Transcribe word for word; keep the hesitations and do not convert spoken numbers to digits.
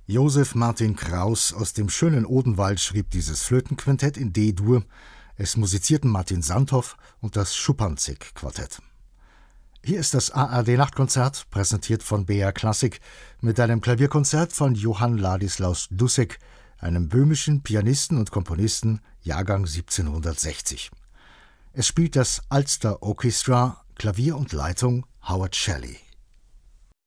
Joseph Martin Kraus aus dem schönen Odenwald schrieb dieses Flötenquintett in D-Dur. Es musizierten Martin Sandhoff und das Schuppanzig-Quartett. Hier ist das A R D-Nachtkonzert, präsentiert von B R Klassik, mit einem Klavierkonzert von Johann Ladislaus Dussek, einem böhmischen Pianisten und Komponisten, Jahrgang siebzehnhundertsechzig. Es spielt das Ulster Orchestra, Klavier und Leitung Howard Shelley.